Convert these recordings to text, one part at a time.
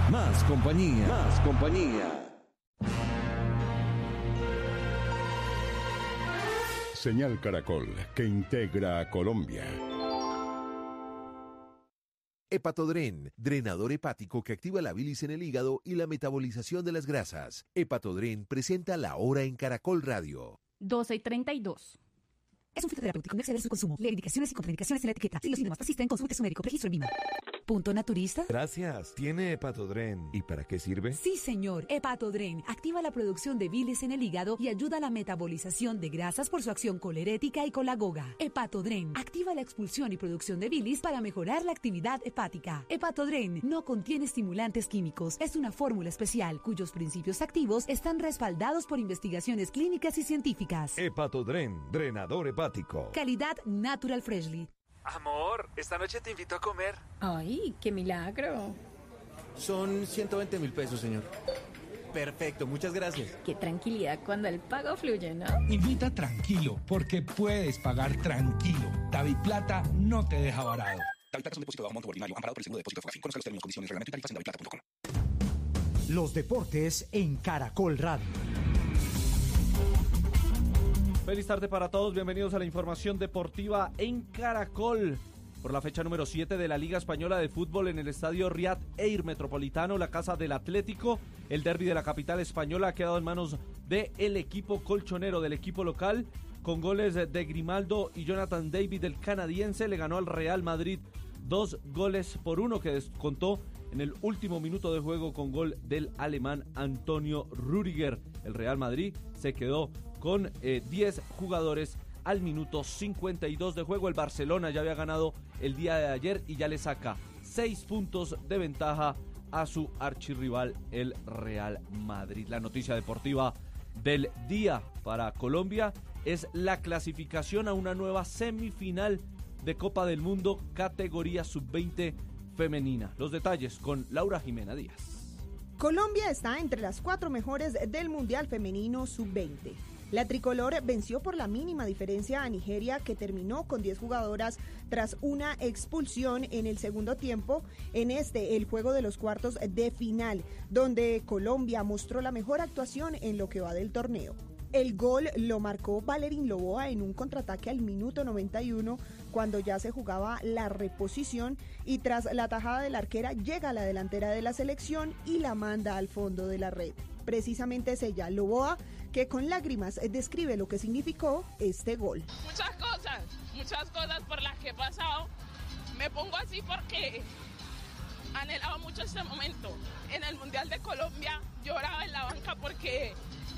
Más compañía. Más compañía. Señal Caracol, que integra a Colombia. Hepatodren, drenador hepático que activa la bilis en el hígado y la metabolización de las grasas. Hepatodren presenta La Hora en Caracol Radio. 12:32. Es un fitoterapéutico, no exceder su consumo. Lee indicaciones y contraindicaciones en la etiqueta. Si los síntomas persisten, consulte a su médico. Registro en VIMA. ¿Punto naturista? Gracias. ¿Tiene Hepatodren? ¿Y para qué sirve? Sí, señor. Hepatodren activa la producción de bilis en el hígado y ayuda a la metabolización de grasas por su acción colerética y colagoga. Hepatodren activa la expulsión y producción de bilis para mejorar la actividad hepática. Hepatodren no contiene estimulantes químicos. Es una fórmula especial cuyos principios activos están respaldados por investigaciones clínicas y científicas. Hepatodren, drenador hepático. Calidad Natural Freshly. Amor, esta noche te invito a comer. Ay, qué milagro. Son 120.000 pesos, señor. Perfecto, muchas gracias. Qué tranquilidad cuando el pago fluye, ¿no? Invita tranquilo, porque puedes pagar tranquilo. DaviPlata no te deja varado. DaviPlata es un depósito de bajo monto ordinario amparado por el seguro de depósito Fogafín. Conozca los términos, condiciones, reglamento y tarifas en daviplata.com. Los deportes en Caracol Radio. Feliz tarde para todos, bienvenidos a la información deportiva en Caracol. Por la fecha número 7 de la Liga Española de Fútbol en el estadio Riyad Air Metropolitano, la casa del Atlético, el derbi de la capital española ha quedado en manos del equipo colchonero, del equipo local, con goles de Grimaldo y Jonathan David, el canadiense, le ganó al Real Madrid 2-1 que descontó en el último minuto de juego con gol del alemán Antonio Rüdiger. El Real Madrid se quedó con 10 jugadores al minuto 52 de juego. El Barcelona ya había ganado el día de ayer y ya le saca 6 puntos de ventaja a su archirrival, el Real Madrid. La noticia deportiva del día para Colombia es la clasificación a una nueva semifinal de Copa del Mundo categoría sub-20 femenina. Los detalles con Laura Jimena Díaz. Colombia está entre las 4 mejores del Mundial Femenino Sub-20. La tricolor venció por la mínima diferencia a Nigeria, que terminó con 10 jugadoras tras una expulsión en el segundo tiempo en el juego de los cuartos de final, donde Colombia mostró la mejor actuación en lo que va del torneo. El gol lo marcó Valerín Loboa en un contraataque al minuto 91, cuando ya se jugaba la reposición, y tras la tajada de la arquera llega la delantera de la selección y la manda al fondo de la red. Precisamente es ella, Loboa, que con lágrimas describe lo que significó este gol. Muchas cosas por las que he pasado. Me pongo así porque anhelaba mucho este momento. En el Mundial de Colombia lloraba en la banca porque...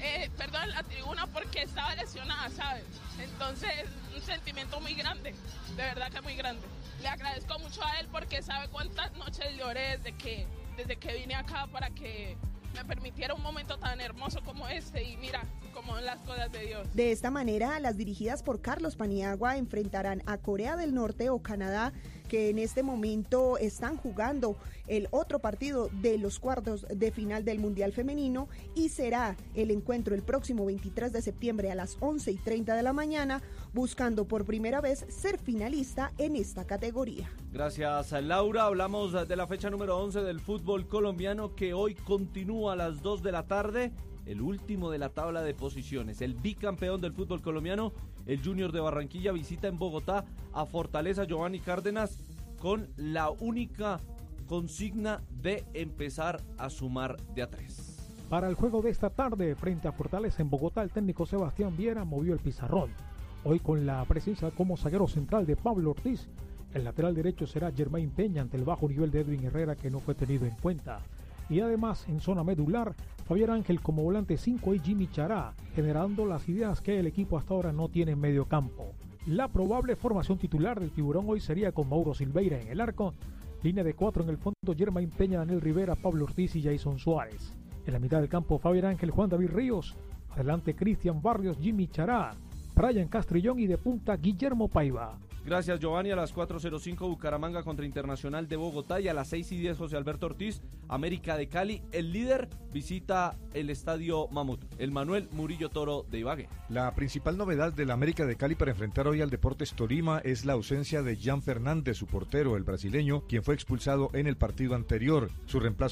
en la tribuna porque estaba lesionada, ¿sabes? Entonces, un sentimiento muy grande, de verdad que muy grande. Le agradezco mucho a él porque sabe cuántas noches lloré desde que vine acá para que me permitiera un momento tan hermoso como este, y mira cómo son las cosas de Dios. De esta manera, las dirigidas por Carlos Paniagua enfrentarán a Corea del Norte o Canadá, que en este momento están jugando el otro partido de los cuartos de final del Mundial Femenino, y será el encuentro el próximo 23 de septiembre a las 11:30 de la mañana, buscando por primera vez ser finalista en esta categoría. Gracias, Laura. Hablamos de la fecha número 11 del fútbol colombiano, que hoy continúa a las 2 de la tarde, el último de la tabla de posiciones. El bicampeón del fútbol colombiano, el Junior de Barranquilla, visita en Bogotá a Fortaleza Giovanni Cárdenas con la única consigna de empezar a sumar de a 3. Para el juego de esta tarde frente a Fortaleza en Bogotá, el técnico Sebastián Viera movió el pizarrón. Hoy con la presencia como zaguero central de Pablo Ortiz, el lateral derecho será Germain Peña ante el bajo nivel de Edwin Herrera, que no fue tenido en cuenta. Y además, en zona medular, Fabián Ángel como volante 5 y Jimmy Chará, generando las ideas que el equipo hasta ahora no tiene en medio campo. La probable formación titular del Tiburón hoy sería con Mauro Silveira en el arco, línea de 4 en el fondo, Germain Peña, Daniel Rivera, Pablo Ortiz y Jason Suárez. En la mitad del campo, Fabián Ángel, Juan David Ríos, adelante Cristian Barrios, Jimmy Chará, Brian Castrillón y de punta Guillermo Paiva. Gracias, Giovanni. A las 4:05 Bucaramanga contra Internacional de Bogotá, y a las 6:10 José Alberto Ortiz, América de Cali. El líder visita el estadio Mamut, el Manuel Murillo Toro de Ibagué. La principal novedad del América de Cali para enfrentar hoy al Deportes Tolima es la ausencia de Jan Fernández, su portero, el brasileño, quien fue expulsado en el partido anterior. Su reemplazo